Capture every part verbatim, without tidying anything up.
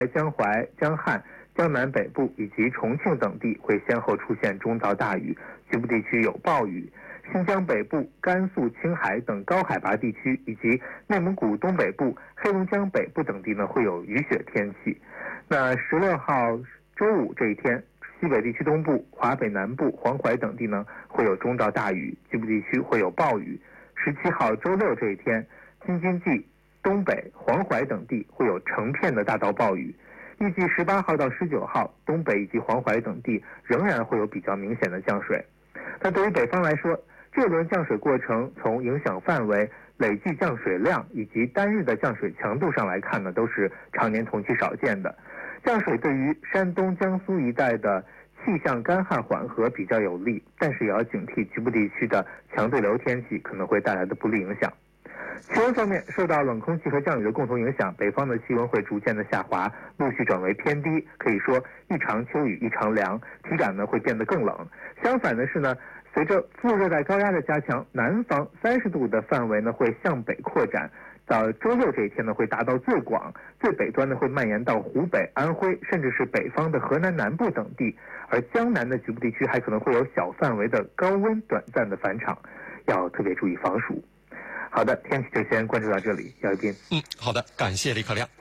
江淮、江汉、江南北部以及重庆等地会先后出现中到大雨，局部地区有暴雨。新疆北部、甘肃、青海等高海拔地区以及内蒙古东北部、黑龙江北部等地呢会有雨雪天气。那十六号周五这一天，西北地区东部、华北南部、黄淮等地呢会有中到大雨，局部地区会有暴雨。十七号周六这一天，京津冀、东北、黄淮等地会有成片的大到暴雨。预计十八号到十九号，东北以及黄淮等地仍然会有比较明显的降水。那对于北方来说，这轮降水过程从影响范围、累计降水量以及单日的降水强度上来看呢，都是常年同期少见的。降水对于山东、江苏一带的气象干旱缓和比较有利，但是也要警惕局部地区的强对流天气可能会带来的不利影响。气温方面，受到冷空气和降雨的共同影响，北方的气温会逐渐的下滑，陆续转为偏低，可以说一场秋雨一场凉，体感呢会变得更冷。相反的是呢，随着副热带高压的加强，南方三十度的范围呢会向北扩展，到周六这一天呢会达到最广，最北端呢会蔓延到湖北、安徽，甚至是北方的河南南部等地，而江南的局部地区还可能会有小范围的高温短暂的返场，要特别注意防暑。好的，天气就先关注到这里，姚一斌。 嗯，好的，感谢李可亮。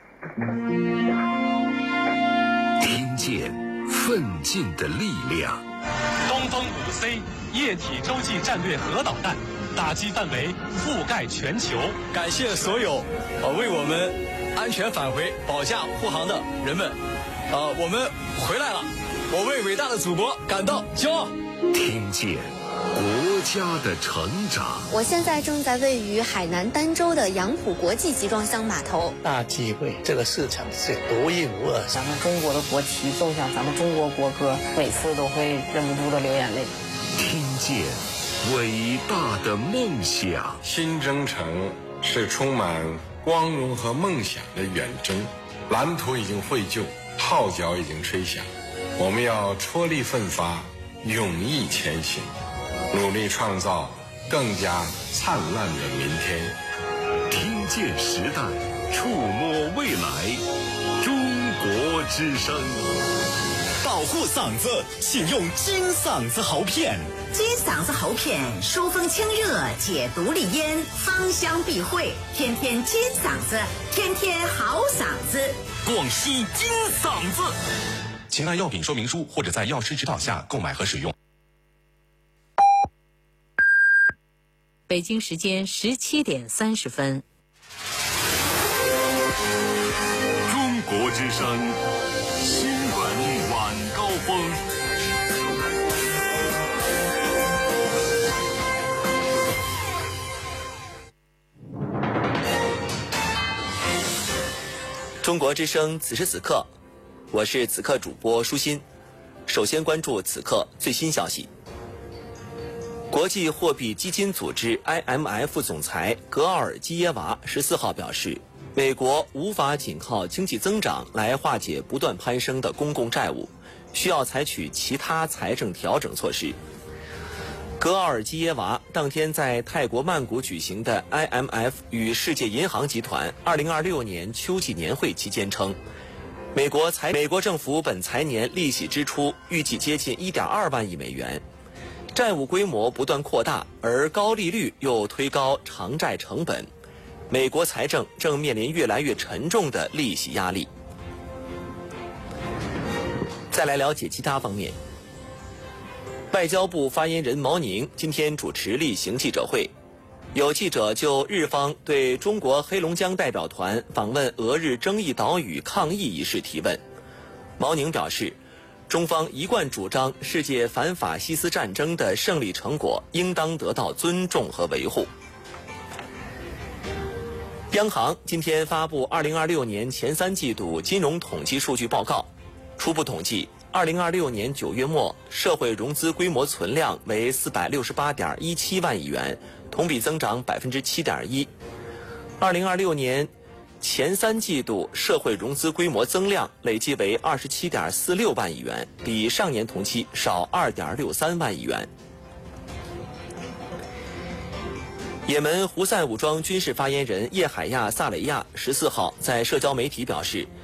听见奋进的力量。 东风五 C 液体洲际战略核导弹，打击范围覆盖全球。 感谢所有呃为我们安全返回保驾护航的人们，呃，我们回来了，我为伟大的祖国感到骄傲。 听见国家的成长。 我现在正在位于海南儋州的杨浦国际集装箱码头。 大机会，这个市场是独一无二。 咱们中国的国旗奏响咱们中国国歌，每次都会忍不住的流眼泪。 听见伟大的梦想。 新征程是充满光荣和梦想的远征，蓝图已经绘就，号角已经吹响，我们要踔厉奋发，勇毅前行，努力创造更加灿烂的明天。 听见时代，触摸未来，中国之声。 保护嗓子，请用金嗓子喉片。 金嗓子喉片，疏风清热，解毒利咽，芳香避秽，天天金嗓子，天天好嗓子。 广西金嗓子。 请按药品说明书或者在药师指导下购买和使用。 北京时间十七点三十分。 中国之声新闻晚高峰。 中国之声此时此刻，我是此刻主播舒心。首先关注此刻最新消息。国际货币基金组织 I M F 总裁格奥尔基耶娃十四号表示，美国无法仅靠经济增长来化解不断攀升的公共债务，需要采取其他财政调整措施。格奥尔基耶娃当天在泰国曼谷举行的 I M F 与世界银行集团二零二六年秋季年会期间称，美国财美国政府本财年利息支出预计接近 一点二万亿美元，债务规模不断扩大，而高利率又推高偿债成本，美国财政正面临越来越沉重的利息压力。再来了解其他方面。外交部发言人毛宁今天主持例行记者会，有记者就日方对中国黑龙江代表团访问俄日争议岛屿抗议一事提问。毛宁表示，中方一贯主张世界反法西斯战争的胜利成果应当得到尊重和维护。央行今天发布二零二六年前三季度金融统计数据报告，初步统计二零二六年九月末社会融资规模存量为四百六十八点一七万亿元，同比增长百分之七点一。二零二六年前三季度社会融资规模增量累计为二十七点四六万亿元，比上年同期少二点六三万亿元。也门胡塞武装军事发言人叶海亚·萨雷亚十四号在社交媒体表示，